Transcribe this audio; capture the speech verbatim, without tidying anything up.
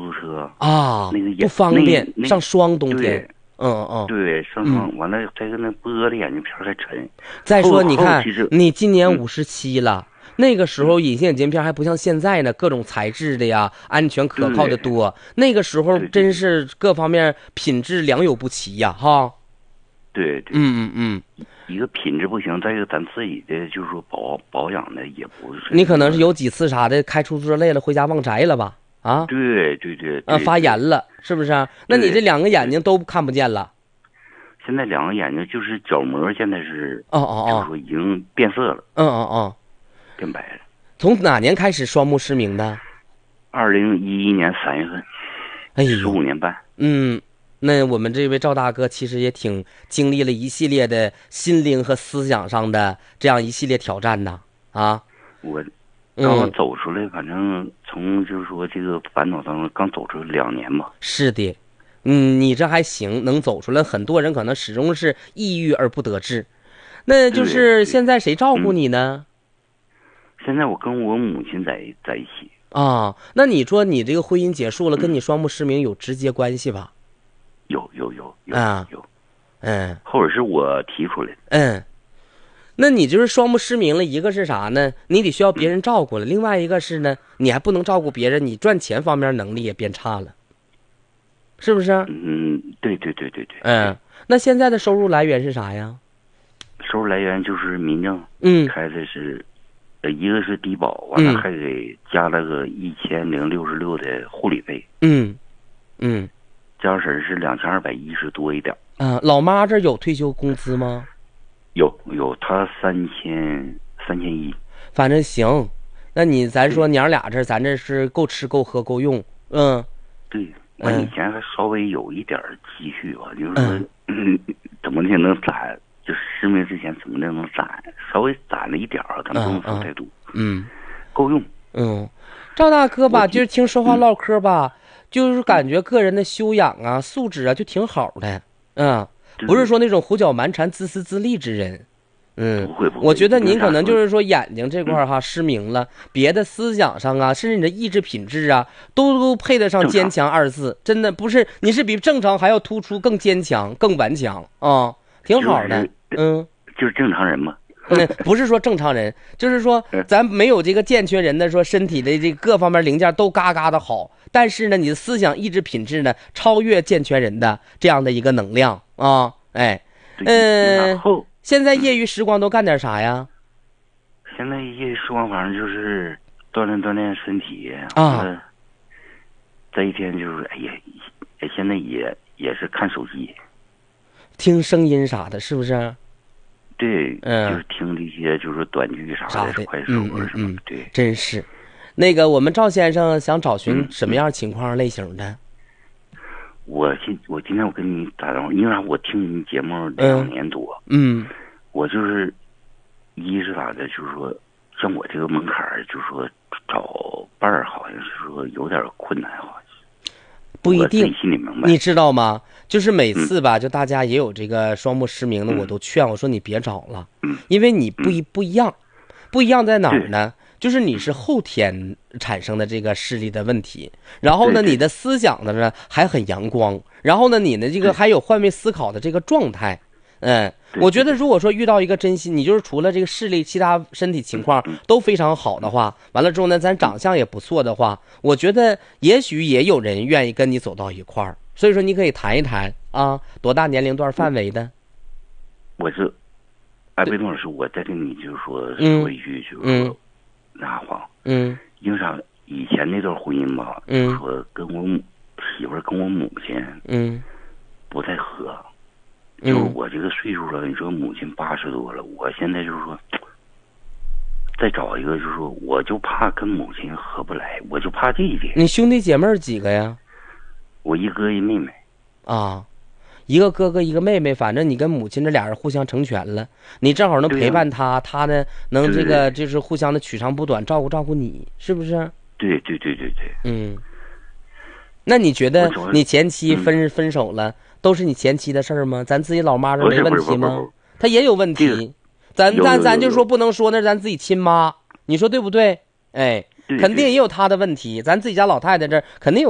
租车啊， 那个不方便， 那上霜冬天。 对嗯嗯， 对，上霜、嗯、完了，再跟那玻璃眼镜片还沉。 再说，你看，你今年嗯、 五十七了，那个时候隐形眼镜片还不像现在呢，各种材质的呀，安全可靠的多。那个时候真是各方面品质良莠不齐呀，哈。 对对， 嗯嗯嗯， 一个品质不行，再一个咱自己的就是说保保养的也不是。 你可能是有几次啥的，开出租车累了回家忘摘了吧？啊， 对对对， 啊，发炎了，是不是？那你这两个眼睛都看不见了。 现在两个眼睛就是角膜，现在是哦哦哦， 就是说已经变色了。 嗯嗯嗯， 变白了。 从哪年开始双目失明的？ 二零一一年三月份。 哎呦， 十五年半。 嗯。那我们这位赵大哥其实也挺经历了一系列的心灵和思想上的这样一系列挑战呐啊！ 我刚走出来，嗯、反正从就是说这个烦恼当中刚走出来两年吧。 是的，嗯，你这还行，能走出来。很多人可能始终是抑郁而不得志。那就是现在谁照顾你呢？ 嗯、现在我跟我母亲在在一起。 啊，那你说你这个婚姻结束了，跟你双目失明有直接关系吧？ 有有有有啊有， 嗯， 或者是我提出来的。 嗯，那你就是双目失明了，一个是啥呢？你得需要别人照顾了，嗯、另外一个是呢，你还不能照顾别人，你赚钱方面能力也变差了，是不是？ 嗯，对对对对对。 嗯，那现在的收入来源是啥呀？ 收入来源就是民政， 嗯， 开的是，呃，一个是低保，完了还给加了个一千零六十六的护理费。 嗯嗯。 加婶是两千二百一十多一点。 啊，老妈这有退休工资吗？ 有有，她三千三千一。 反正行，那你咱说娘俩这，咱这是够吃够喝够用，嗯。 对，我以前还稍微有一点积蓄吧，就是说，嗯，怎么的能攒，就失明之前怎么的能攒，稍微攒了一点儿，咱不用说太多。 嗯， 够用。 嗯，赵大哥吧，就是听说话唠嗑吧。就是感觉个人的修养啊、素质啊就挺好的，嗯，不是说那种胡搅蛮缠、自私自利之人，嗯， 不会不会。 我觉得您可能就是说眼睛这块哈失明了，别的思想上啊，甚至你的意志品质啊，都都配得上坚强二字，真的不是，你是比正常还要突出、更坚强、更顽强啊，挺好的，嗯， 就是正常人嘛。 嗯，不是说正常人，就是说咱没有这个健全人的说身体的这各方面零件都嘎嘎的好，但是呢，你的思想意志品质呢超越健全人的这样的一个能量啊，哎，嗯、呃，现在业余时光都干点啥呀？ 现在业余时光反正就是锻炼锻炼身体啊， 这一天就是哎呀，现在也也是看手机， 听声音啥的，是不是？ 对， 嗯， 就是听这些就是短剧啥的， 的快手啊什么， 嗯嗯、 对， 真是。那个，我们赵先生想找寻什么样情况类型的？ 嗯、我今我今天我跟你打电话，因为啥？我听你节目两年多， 嗯， 我就是一是咋的，就是说像我这个门槛儿，就是说找伴儿，好像是说有点困难，好像不一定， 心里明白， 你知道吗？就是每次吧，嗯、就大家也有这个双目失明的， 嗯、 我都劝我说你别找了， 嗯、 因为你不一不一样，不一样在哪儿呢？就是你是后天产生的这个视力的问题，然后呢，你的思想的呢还很阳光，然后呢，你的这个还有换位思考的这个状态，嗯，我觉得如果说遇到一个真心，你就是除了这个视力，其他身体情况都非常好的话，完了之后呢，咱长相也不错的话，我觉得也许也有人愿意跟你走到一块儿。所以说，你可以谈一谈啊，多大年龄段范围的？ 我是，哎，魏东老师，我再跟你就是说说一句，就是说那话， 嗯， 因为啥？以前那段婚姻吧， 嗯， 说跟我母媳妇儿跟我母亲， 嗯， 不太合。就我这个岁数了，你说母亲八十多了，我现在就是说，再找一个，就是说，我就怕跟母亲合不来，我就怕这一点。 你兄弟姐妹几个呀？ 我一哥一妹妹。 啊，一个哥哥一个妹妹，反正你跟母亲这俩人互相成全了，你正好能陪伴他，啊、他呢能这个就是互相的取长补短，照顾照顾你，是不是？ 对对对对对。 嗯。那你觉得你前妻分、嗯、分手了，都是你前妻的事儿吗？咱自己老妈这没问题吗？她也有问题，这个、咱咱咱就说不能说那是咱自己亲妈，你说对不对？哎，肯定也有她的问题，咱自己家老太太这肯定有。